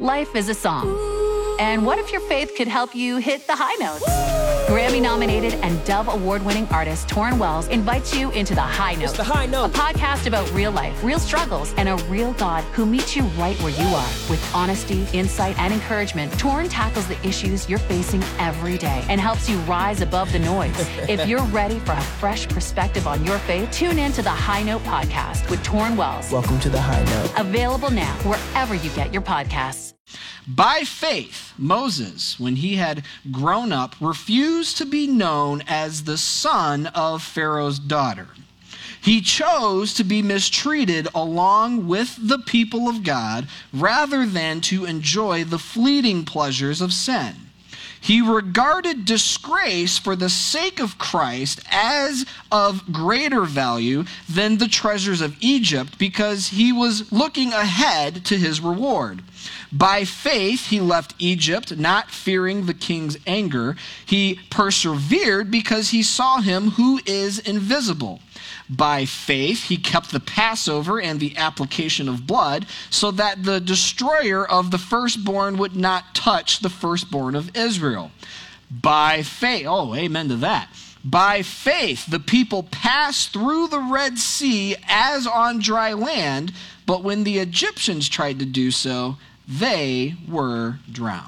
Life is a song. And what if your faith could help you hit the high notes? Grammy-nominated and Dove Award-winning artist Torrin Wells invites you into The High Note. It's The High Note. A podcast about real life, real struggles, and a real God who meets you right where you are. With honesty, insight, and encouragement, Torrin tackles the issues you're facing every day and helps you rise above the noise. If you're ready for a fresh perspective on your faith, tune in to The High Note podcast with Torrin Wells. Welcome to The High Note. Available now wherever you get your podcasts. By faith, Moses, when he had grown up, refused to be known as the son of Pharaoh's daughter. He chose to be mistreated along with the people of God rather than to enjoy the fleeting pleasures of sin. He regarded disgrace for the sake of Christ as of greater value than the treasures of Egypt because he was looking ahead to his reward. By faith, he left Egypt, not fearing the king's anger. He persevered because he saw him who is invisible. By faith, he kept the Passover and the application of blood so that the destroyer of the firstborn would not touch the firstborn of Israel. By faith, oh, amen to that. By faith, the people passed through the Red Sea as on dry land, but when the Egyptians tried to do so, they were drowned.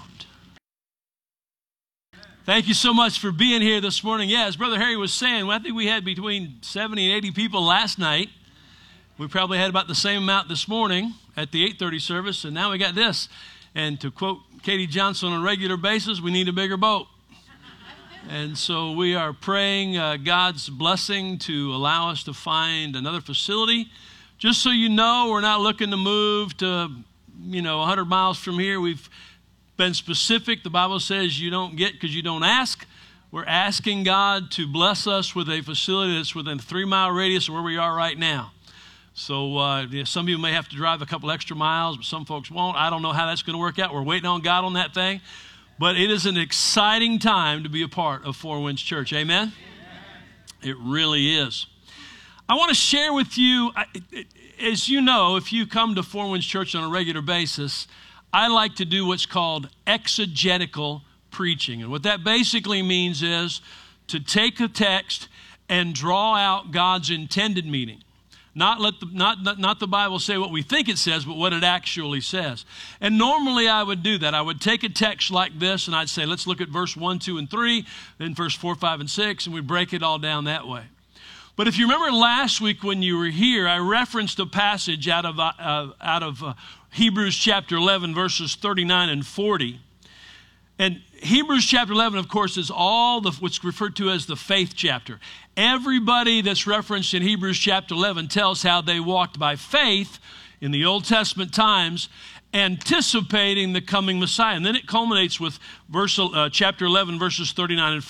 Thank you so much for being here this morning. Yeah, as Brother Harry was saying, I think we had between 70 and 80 people last night. We probably had about the same amount this morning at the 8:30 service, and now we got this. And to quote Katie Johnson on a regular basis, we need a bigger boat. And so we are praying God's blessing to allow us to find another facility. Just so you know, we're not looking to move to 100 miles from here. We've been specific. The Bible says you don't get because you don't ask. We're asking God to bless us with a facility that's within a 3-mile radius of where we are right now. So some of you may have to drive a couple extra miles, but some folks won't. I don't know how that's going to work out. We're waiting on God on that thing. But it is an exciting time to be a part of Four Winds Church. Amen? It really is. I want to share with you, as you know, if you come to Four Winds Church on a regular basis, I like to do what's called exegetical preaching. And what that basically means is to take a text and draw out God's intended meaning. Not the Bible say what we think it says, but what it actually says. And normally I would do that. I would take a text like this and I'd say, let's look at verse 1, 2, and 3, then verse 4, 5, and 6, and we break it all down that way. But if you remember last week when you were here, I referenced a passage out of Hebrews chapter 11, verses 39 and 40. And Hebrews chapter 11, of course, is all what's referred to as the faith chapter. Everybody that's referenced in Hebrews chapter 11 tells how they walked by faith in the Old Testament times, anticipating the coming Messiah. And then it culminates with chapter 11, verses 39 and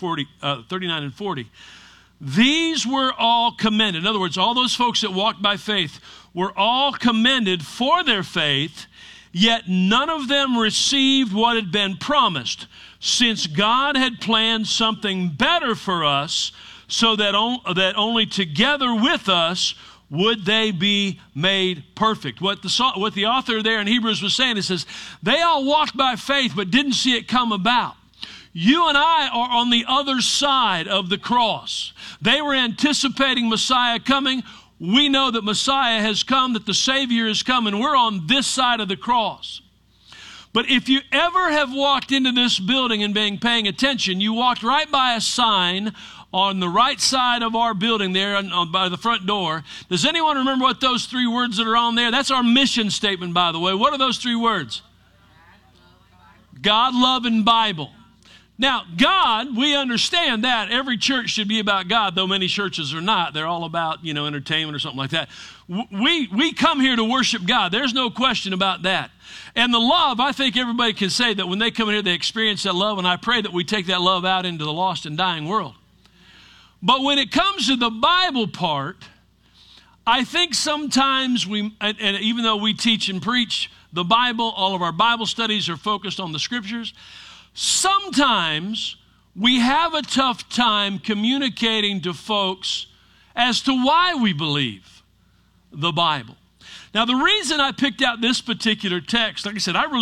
40. These were all commended. In other words, all those folks that walked by faith were all commended for their faith, yet none of them received what had been promised, since God had planned something better for us, so that only together with us would they be made perfect. What the author there in Hebrews was saying, it says, they all walked by faith but didn't see it come about. You and I are on the other side of the cross. They were anticipating Messiah coming. We know that Messiah has come, that the Savior has come, and we're on this side of the cross. But if you ever have walked into this building and been paying attention, you walked right by a sign on the right side of our building there by the front door. Does anyone remember what those 3 words that are on there? That's our mission statement, by the way. What are those 3 words? God, love, and Bible. Now, God, we understand that. Every church should be about God, though many churches are not. They're all about, entertainment or something like that. We come here to worship God. There's no question about that. And the love, I think everybody can say that when they come in here, they experience that love, and I pray that we take that love out into the lost and dying world. But when it comes to the Bible part, I think sometimes and even though we teach and preach the Bible, all of our Bible studies are focused on the Scriptures, sometimes we have a tough time communicating to folks as to why we believe the Bible. Now, the reason I picked out this particular text, like I said, I really